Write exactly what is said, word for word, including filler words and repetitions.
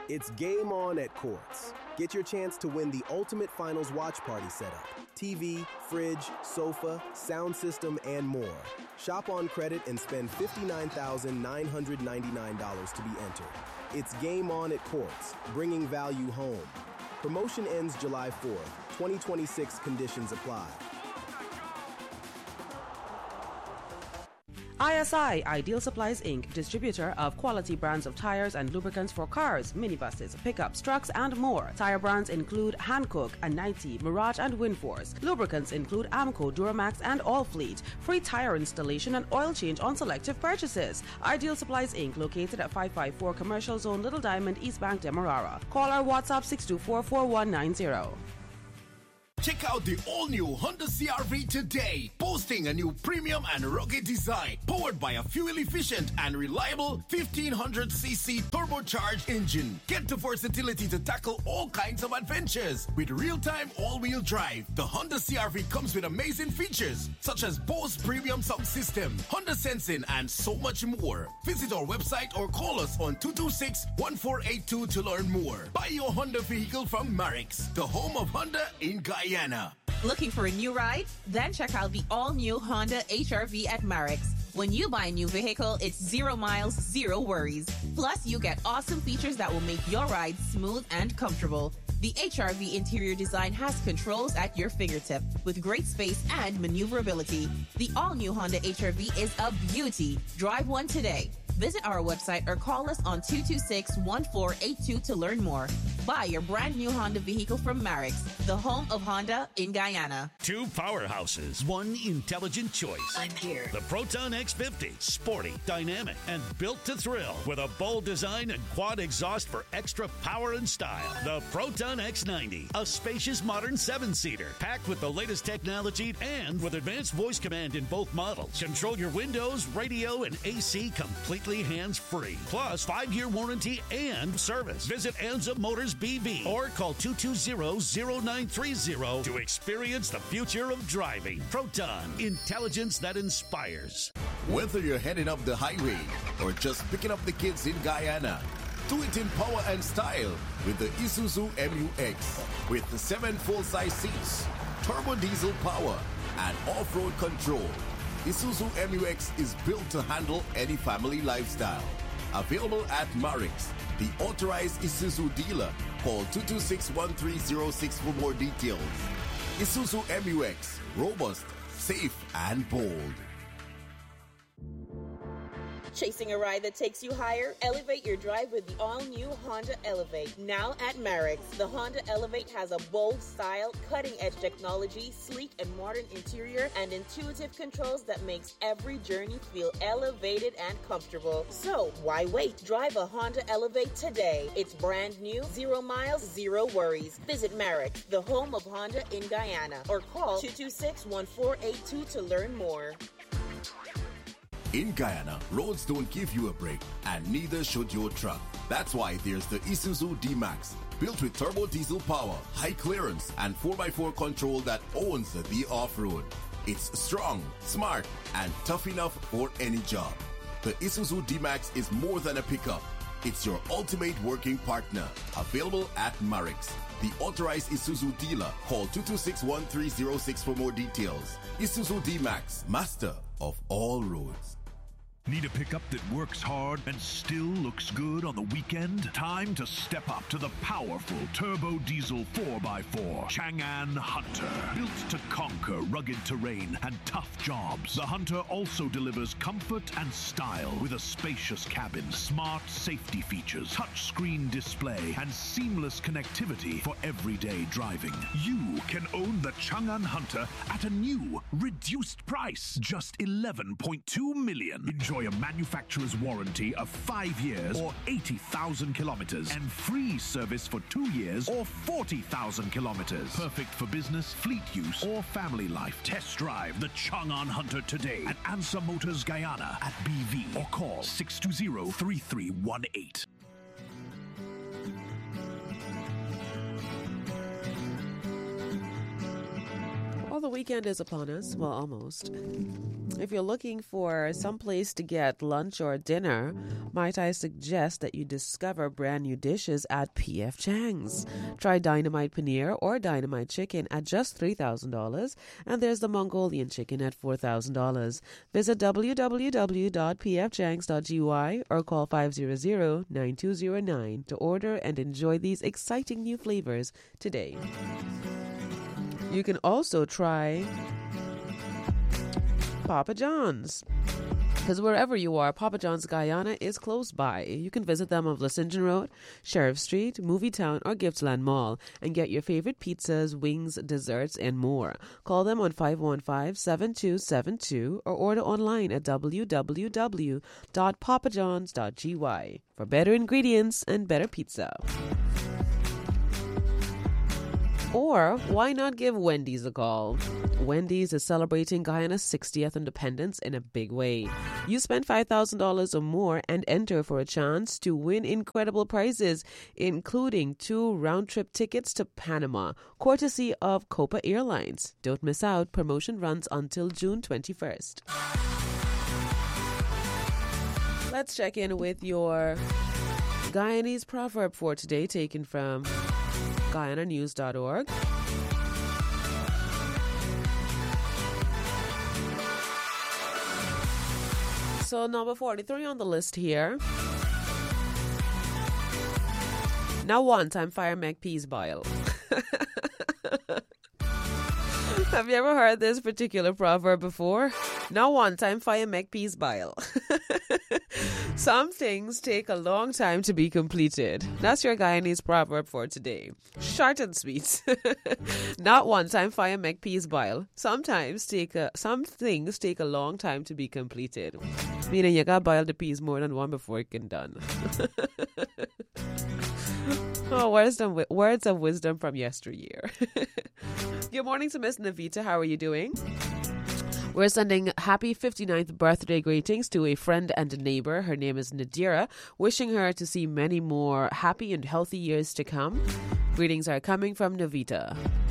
It's game on at Quartz. Get your chance to win the ultimate finals watch party setup. T V, fridge, sofa, sound system, and more. Shop on credit and spend fifty-nine thousand nine hundred ninety-nine dollars to be entered. It's game on at Quartz, bringing value home. Promotion ends July fourth. twenty twenty-six conditions apply. I S I, Ideal Supplies Incorporated, distributor of quality brands of tires and lubricants for cars, minibuses, pickups, trucks, and more. Tire brands include Hankook, Anite, Mirage, and Winforce. Lubricants include Amco, Duramax, and Allfleet. Free tire installation and oil change on selective purchases. Ideal Supplies Incorporated, located at five five four Commercial Zone, Little Diamond, East Bank, Demerara. Call or WhatsApp six two four, four one nine zero. Check out the all-new Honda C R V today, boasting a new premium and rugged design, powered by a fuel-efficient and reliable fifteen hundred c c turbocharged engine. Get the versatility to tackle all kinds of adventures with real-time all-wheel drive. The Honda C R V comes with amazing features such as Bose Premium Sound System, Honda Sensing, and so much more. Visit our website or call us on two two six, one four eight two to learn more. Buy your Honda vehicle from Marix, the home of Honda in Guyana. Looking for a new ride? Then check out the all-new Honda H R V at Marix. When you buy a new vehicle, it's zero miles, zero worries. Plus, you get awesome features that will make your ride smooth and comfortable. The H R V interior design has controls at your fingertip with great space and maneuverability. The all-new Honda H R V is a beauty. Drive one today. Visit our website or call us on two two six, one four eight two to learn more. Buy your brand new Honda vehicle from Marix, the home of Honda in Guyana. Two powerhouses, one intelligent choice. I'm here. The Proton X fifty, sporty, dynamic, and built to thrill with a bold design and quad exhaust for extra power and style. The Proton X ninety, a spacious modern seven-seater packed with the latest technology and with advanced voice command in both models. Control your windows, radio, and A C completely hands-free. Plus, five-year warranty and service. Visit Anza Motors B V or call two two zero, zero nine three zero to experience the future of driving. Proton, intelligence that inspires. Whether you're heading up the highway or just picking up the kids in Guyana, do it in power and style with the Isuzu M U X. With the seven full-size seats, turbo diesel power, and off-road control, Isuzu M U X is built to handle any family lifestyle. Available at Marix, the authorized Isuzu dealer. Call two two six, one three zero six for more details. Isuzu M U X, robust, safe, and bold. Chasing a ride that takes you higher? Elevate your drive with the all-new Honda Elevate. Now at Marix, the Honda Elevate has a bold style, cutting-edge technology, sleek and modern interior, and intuitive controls that makes every journey feel elevated and comfortable. So, why wait? Drive a Honda Elevate today. It's brand new, zero miles, zero worries. Visit Marix, the home of Honda in Guyana, or call two two six, one four eight two to learn more. In Guyana, roads don't give you a break, and neither should your truck. That's why there's the Isuzu D-Max, built with turbo diesel power, high clearance, and four by four control that owns the off-road. It's strong, smart, and tough enough for any job. The Isuzu D-Max is more than a pickup. It's your ultimate working partner. Available at Marix, the authorized Isuzu dealer. Call two two six, one three zero six for more details. Isuzu D-Max, master of all roads. Need a pickup that works hard and still looks good on the weekend? Time to step up to the powerful turbo diesel four by four Chang'an Hunter. Built to conquer rugged terrain and tough jobs, the Hunter also delivers comfort and style with a spacious cabin, smart safety features, touchscreen display, and seamless connectivity for everyday driving. You can own the Chang'an Hunter at a new, reduced price, just eleven point two million dollars. Enjoy a manufacturer's warranty of five years or eighty thousand kilometers and free service for two years or forty thousand kilometers. Perfect for business, fleet use, or family life. Test drive the Chang'an Hunter today at Ansa Motors Guyana at B V or call six two zero, three three one eight. Well, the weekend is upon us. Well, almost. If you're looking for some place to get lunch or dinner, might I suggest that you discover brand new dishes at P F Chang's. Try Dynamite Paneer or Dynamite Chicken at just three thousand dollars, and there's the Mongolian Chicken at four thousand dollars. Visit w w w dot p f changs dot g y or call five hundred, nine two zero nine to order and enjoy these exciting new flavors today. You can also try Papa John's, because wherever you are, Papa John's Guyana is close by. You can visit them on Lissinger Road, Sheriff Street, Movie Town, or Gippsland Mall and get your favorite pizzas, wings, desserts, and more. Call them on five one five, seven two seven two or order online at w w w dot papa johns dot g y for better ingredients and better pizza. Or why not give Wendy's a call? Wendy's is celebrating Guyana's sixtieth independence in a big way. You spend five thousand dollars or more and enter for a chance to win incredible prizes, including two round-trip tickets to Panama, courtesy of Copa Airlines. Don't miss out. Promotion runs until June twenty-first. Let's check in with your Guyanese proverb for today, taken from Guyana News dot org. So number forty-three on the list here. Now one time fire make peas boil. Have you ever heard this particular proverb before? Now one time fire make peas boil. Some things take a long time to be completed. That's your Guyanese proverb for today. Short and sweet. Not one time fire make peas boil. Sometimes take a, some things take a long time to be completed. Meaning you gotta boil the peas more than one before it can done. Oh, words of, words of wisdom from yesteryear. Good morning to Miss Navita. How are you doing? We're sending happy fifty-ninth birthday greetings to a friend and a neighbor. Her name is Nadira, wishing her to see many more happy and healthy years to come. Greetings are coming from Navita.